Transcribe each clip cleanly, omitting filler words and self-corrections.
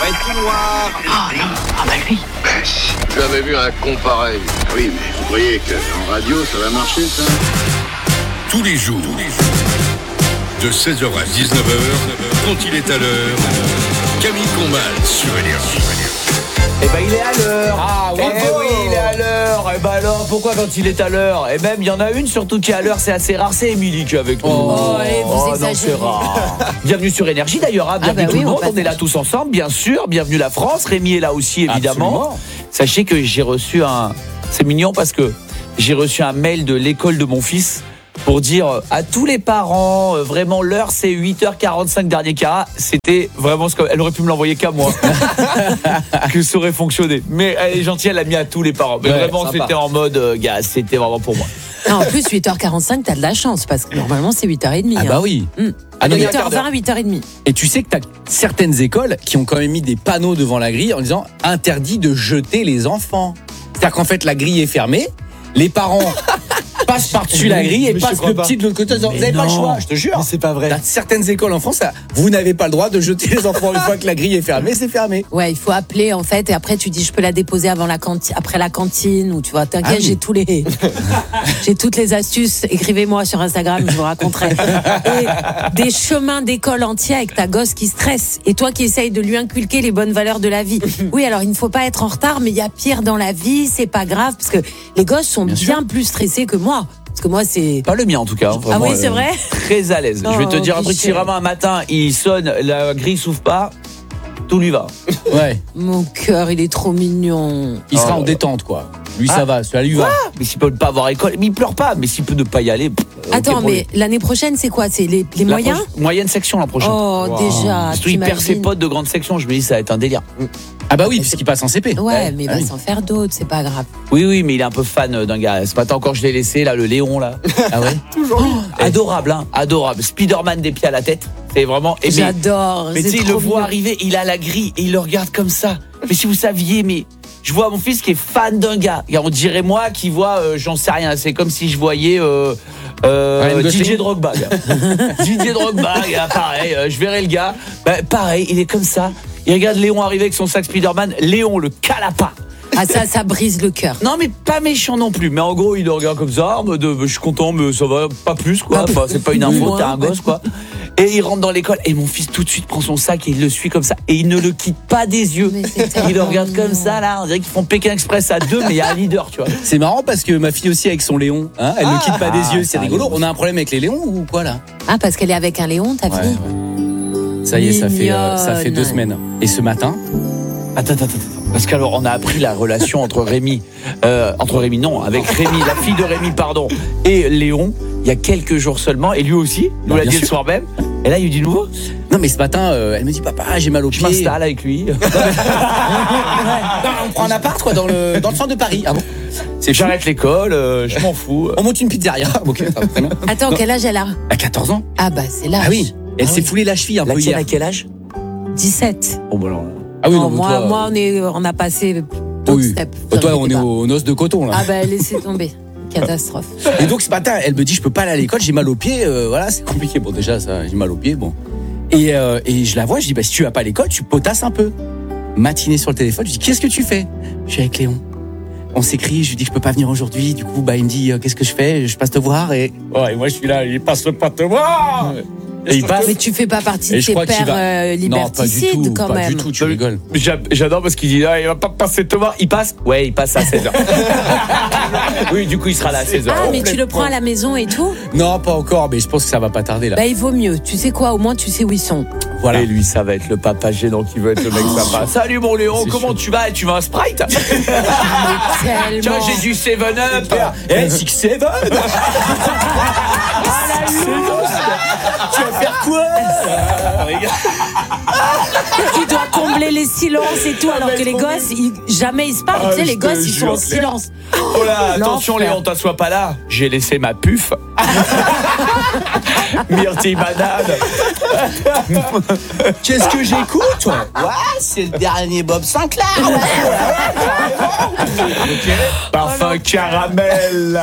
va être tout noir. bah lui. J'avais vu un con pareil. Oui, mais vous croyez qu'en radio, ça va marcher, ça? Tous les jours, de 16h à 19h, quand il est à l'heure, Camille Combal sur Énergie. Eh ben il est à l'heure. Ah ouais, oui, il est à l'heure. Eh ben alors pourquoi quand il est à l'heure? Et même il y en a une surtout qui est à l'heure, c'est assez rare, c'est Émilie qui est avec nous. Oh, allez, vous non, exagérez. c'est rare. Bienvenue sur Énergie d'ailleurs, hein. Bienvenue tout le monde, on est là tous ensemble, bien sûr. Bienvenue la France, Rémi est là aussi évidemment. Absolument. Sachez que j'ai reçu c'est mignon parce que j'ai reçu un mail de l'école de mon fils pour dire à tous les parents, vraiment l'heure c'est 8h45 dernier carat. C'était vraiment ce qu'elle aurait pu me l'envoyer qu'à moi. Que ça aurait fonctionné. Mais elle est gentille, elle l'a mis à tous les parents. Mais Ouais, vraiment sympa. c'était en mode gars, c'était vraiment pour moi. Non, en plus, 8h45, t'as de la chance, parce que normalement, c'est 8h30. Ah bah oui. Ah, non, mais 8h20, 8h30. Et tu sais que t'as certaines écoles qui ont quand même mis des panneaux devant la grille en disant interdit de jeter les enfants. C'est-à-dire qu'en fait la grille est fermée, les parents passent par-dessus la grille et Mais je passent crois le pas. petit de l'autre côté en disant vous n'avez pas le choix, je te jure. Mais c'est pas vrai. Dans certaines écoles en France, vous n'avez pas le droit de jeter les enfants une fois que la grille est fermée, c'est fermé. Ouais, il faut appeler, en fait, et après, tu dis, je peux la déposer avant après la cantine, ou tu vois, t'inquiète, Ah oui. j'ai toutes les astuces. Écrivez-moi sur Instagram, je vous raconterai. Et des chemins d'école entiers avec ta gosse qui stresse, et toi qui essayes de lui inculquer les bonnes valeurs de la vie. Oui, alors il ne faut pas être en retard, mais il y a pire dans la vie, c'est pas grave, parce que les gosses sont bien plus stressés que moi. Parce que moi, c'est... Pas le mien en tout cas. Vraiment, oui, c'est vrai. Très à l'aise. Je vais te Oh, dire un truc, si Michel. vraiment un matin il sonne, la grille s'ouvre pas, tout lui va. Ouais. Mon cœur, il est trop mignon. Il sera Oh. en détente quoi. Lui ça va, ça lui va. Mais s'il peut pas avoir école, mais il pleure pas. Mais s'il peut ne pas y aller. Attends, mais l'année prochaine, c'est quoi? C'est les moyens? Moyenne section la prochaine. Oh, déjà, Surtout il perd ses t'imagines. potes de grande section. Je me dis ça va être un délire. Ah bah oui, puisqu'il passe en CP. Ouais, mais il va oui. s'en faire d'autres, c'est pas grave. Oui, mais il est un peu fan d'un gars. Ce matin encore, je l'ai laissé, là, le Léon, là. Ah ouais. Adorable, hein, adorable. Spider-Man des pieds à la tête. C'est vraiment. Et J'adore. mais tu sais, c'est il le trop voit mignon. arriver, il a la grille et il le regarde comme ça. Mais si vous saviez, mais je vois mon fils qui est fan d'un gars. Et on dirait moi qui vois, j'en sais rien. C'est comme si je voyais Ryan Gosling. DJ Drogba. Gars. DJ Drogba, gars, pareil. Je verrai le gars. Bah, pareil, il est comme ça. Il regarde Léon arriver avec son sac Spider-Man. Léon le calapa. Ah, ça brise le cœur. Non, mais pas méchant non plus. Mais en gros, il le regarde comme ça, en mode je suis content, mais ça va pas plus, quoi. Enfin, c'est pas une info, t'es un gosse, quoi. Et il rentre dans l'école, et mon fils tout de suite prend son sac et il le suit comme ça. Et il ne le quitte pas des yeux. Mais c'est Il le tellement regarde comme mignon. ça, là. On dirait qu'ils font Pékin Express à deux, mais il y a un leader, tu vois. C'est marrant parce que ma fille aussi avec son Léon, hein, elle ne quitte pas des yeux, c'est rigolo. On a un problème avec les Léons ou quoi là? Ah, parce qu'elle est avec un Léon, ta fille? Ça y est, ça fait 2 Mignonne. semaines. Et ce matin, Attends. Parce qu'alors, on a appris la relation avec Rémi, la fille de Rémi, pardon, et Léon, il y a quelques jours seulement, et lui aussi, nous Bah, l'a bien dit le sûr. soir même. Et là, il y a eu du nouveau. non mais ce matin, elle me dit papa, j'ai mal au Je pied. m'installe avec lui. Non, on prend un appart quoi dans le centre de Paris. Ah bon? C'est fou. J'arrête l'école, je m'en fous. On monte une pizzeria. Ok, ça va, très bien. Attends, quel âge elle a? À 14 ans. Ah, bah, c'est l'âge. Ah oui. Elle s'est foulée la cheville un La peu tienne hier. à quel âge? 17. Oh, bah alors. Ah oui, Non, non, moi, on a passé d'autres oui. steps. Toi, on est T'inquiète aux noces de coton là. pas. Ah, bah, laissez tomber. Catastrophe. Et donc ce matin, elle me dit je peux pas aller à l'école, j'ai mal au pied, voilà, c'est compliqué. Bon déjà ça, j'ai mal au pied, bon. Et je la vois, je dis bah si tu vas pas à l'école, tu potasses un peu. Matinée sur le téléphone, je dis qu'est-ce que tu fais? Je suis avec Léon. On s'écrit, je lui dis je peux pas venir aujourd'hui. Du coup bah il me dit qu'est-ce que je fais? Je passe te voir et moi je suis là, il passe pas te voir. Et il passe. Mais tu fais pas partie Et de je ces crois qu'il pères va- Non, pas du liberticides, tout, quand pas même. du tout, tu rigoles. J'adore parce qu'il dit il va pas passer te voir. Il passe? Ouais, il passe à 16h. Oui, du coup, il sera là à 16h. Ah, mais tu le prends à la maison et tout? Non, pas encore, mais je pense que ça va pas tarder là. Bah, il vaut mieux. Tu sais quoi? Au moins, tu sais où ils sont. Voilà. Et lui, ça va être le papa gênant qui veut être le mec sympa. Salut mon Léon, C'est comment chaud. tu vas? Tu veux un Sprite? Tiens, Tellement. j'ai du 7-Up. Eh, 6-7 Tu vas faire quoi? Tu dois combler les silences et tout, alors que les gosses, jamais ils se parlent. Tu sais, les je te gosses, ils sont en jure. silence. Oh là, attention L'enfer. Léon, t'assois pas là. J'ai laissé ma puf. Myrtille banane. Qu'est-ce que j'écoute? Ouais, c'est le dernier Bob Sinclair. Parfum caramel.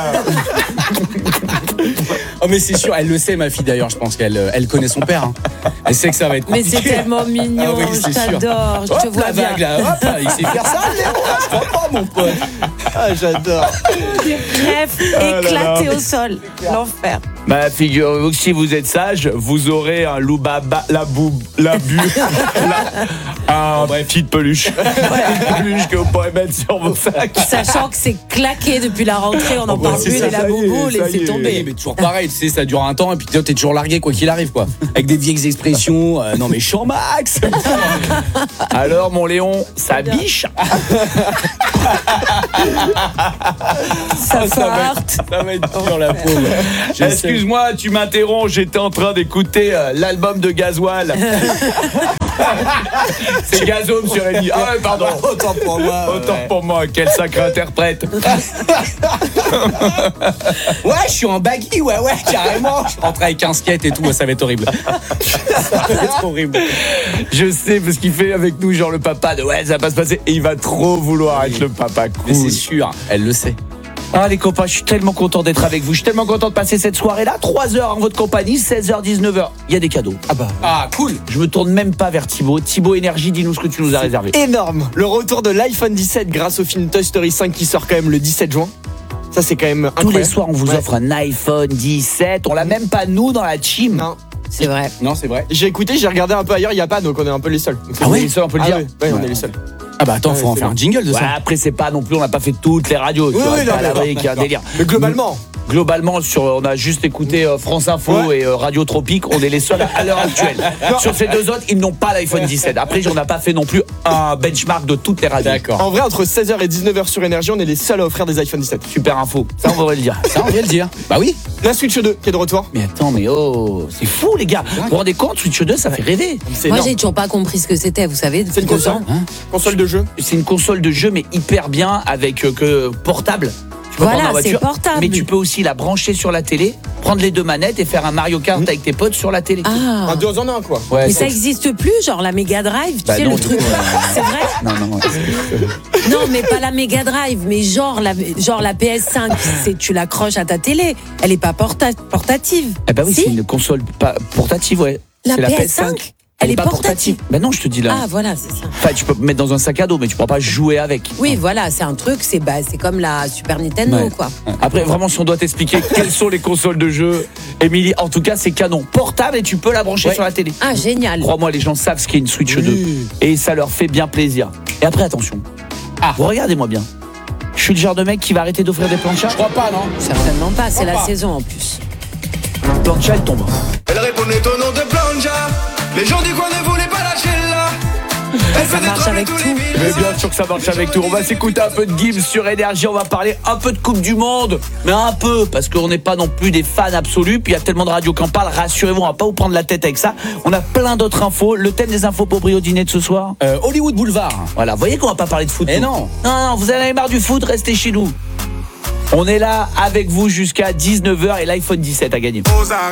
Oh mais c'est sûr, elle le sait ma fille d'ailleurs, je pense qu'elle connaît son père. Hein. Elle sait que ça va être Mais compliqué. c'est tellement mignon, Ah oui, je c'est sûr. t'adore, je te Hop, vois la bien. vague là, hop, il sait faire ça, Léo, je crois pas mon pote. Ah j'adore. Bref, éclaté au sol, l'enfer. Bah, figurez-vous que si vous êtes sage, vous aurez un loubaba, un petite peluche. Une peluche que vous pourrez mettre sur vos sacs. Sachant que c'est claqué depuis la rentrée, on n'en parle c'est plus, ça, et la ça y est, boubou, ça y laissez est. tomber. Mais toujours pareil, tu sais, ça dure un temps et puis t'es toujours largué quoi qu'il arrive quoi. Avec des vieilles expressions, non mais champ max. Alors, mon Léon, ça biche. Ça farte. Ça va être dur la pauvre. Je sais. Excuse-moi, tu m'interromps, j'étais en train d'écouter l'album de Gasoil. C'est Gazome sur Ellie. Ah ouais, pardon. Autant pour moi. Autant pour moi, quel sacré interprète. Ouais, je suis en baggy, ouais, carrément. Je rentre avec un skate et tout, ça va être horrible. Ça va être horrible. Je sais, parce qu'il fait avec nous genre le papa de ouais, ça va pas se passer. Et il va trop vouloir être le papa Mais c'est cool. sûr, elle le sait. Ah les copains, je suis tellement content d'être avec vous. Je suis tellement content de passer cette soirée-là. 3 heures en votre compagnie, 16h, 19h. Il y a des cadeaux. Ah, cool. Je me tourne même pas vers Thibaut. Thibaut Énergie, dis-nous ce que tu nous as réservé. Énorme. Le retour de l'iPhone 17 grâce au film Toy Story 5 qui sort quand même le 17 juin. Ça, c'est quand même incroyable. Tous les soirs, on vous Ouais. offre un iPhone 17. On l'a même pas nous dans la team. Non. C'est vrai. Non, c'est vrai. J'ai écouté, j'ai regardé un peu ailleurs, il n'y a pas, donc on est un peu les seuls. Donc, c'est Ah bon. ouais, les seuls, on peut le Ah dire. ouais, on est les seuls. Ah bah attends, Ouais, faut en c'est faire bon. un jingle de Ouais, ça. après, c'est pas non plus, on n'a pas fait toutes les radios. tu Oui, vois, oui, c'est pas non, la d'accord, vraie qui a un d'accord. délire. Mais globalement, Globalement, on a juste écouté France Info Ouais. et Radio Tropique. On est les seuls à l'heure actuelle. Sur ces deux autres, ils n'ont pas l'iPhone 17. Après, on n'a pas fait non plus un benchmark de toutes les radios. D'accord. en vrai, entre 16h et 19h sur Énergie, on est les seuls à offrir des iPhone 17. Super info. Ça, on devrait le dire. Ça, on vient le dire. Bah oui. La Switch 2 qui est de retour. Mais attends, mais oh, c'est fou, les gars. Vous vous rendez compte, Switch 2, ça fait rêver. C'est Moi, énorme. j'ai toujours pas compris ce que c'était, vous savez. C'est une depuis 2 console. ans. Console de jeu. C'est une console de jeu, mais hyper bien, avec que portable. Tu peux Voilà, prendre en c'est voiture, portable. mais tu peux aussi la brancher sur la télé, prendre les deux manettes et faire un Mario Kart avec tes potes sur la télé. Ah. Un 2 en 1 quoi. Ouais, Mais c'est- ça existe plus, genre la Mega Drive, tu Bah sais, non, le du truc. coup, C'est vrai? Non. Non, mais pas la Mega Drive, mais genre la PS5, tu l'accroches à ta télé. Elle est pas portative. Eh ben oui, Si c'est une console pas portative, ouais. La C'est PS5, elle est pas portative. Ben non, je te dis là. Ah, voilà, c'est ça. Enfin, tu peux mettre dans un sac à dos, mais tu pourras pas jouer avec. Oui, voilà, c'est un truc, c'est comme la Super Nintendo, Ouais. quoi. Après, vraiment, si on doit t'expliquer quelles sont les consoles de jeu, Émilie, en tout cas, c'est canon. Portable et tu peux la brancher Ouais. sur la télé. Ah, génial. Crois-moi, les gens savent ce qu'est une Switch 2 et ça leur fait bien plaisir. Et après, attention. Vous regardez-moi bien. Je suis le genre de mec qui va arrêter d'offrir des planchas. Je crois pas, non. Certainement pas, c'est la saison en plus. Plancha, elle tombe. Elle répondait au nom de Plonja. Les gens du coin ne voulaient pas lâcher là. Elle Ça faisait marche trembler avec tous tout. les Mais villages. bien sûr que ça marche avec tout. On va s'écouter un peu de Gibbs sur Énergie. On va parler un peu de Coupe du Monde. Mais un peu, parce qu'on n'est pas non plus des fans absolus. Puis il y a tellement de radios qui en parlent. Rassurez-vous, on va pas vous prendre la tête avec ça. On a plein d'autres infos. Le thème des infos pour au dîner de ce soir. Hollywood Boulevard. Voilà, vous voyez qu'on va pas parler de foot. Eh nous. non. Non, vous en avez marre du foot, restez chez nous. On est là avec vous jusqu'à 19h et l'iPhone 17 à gagner. Aux arrêts.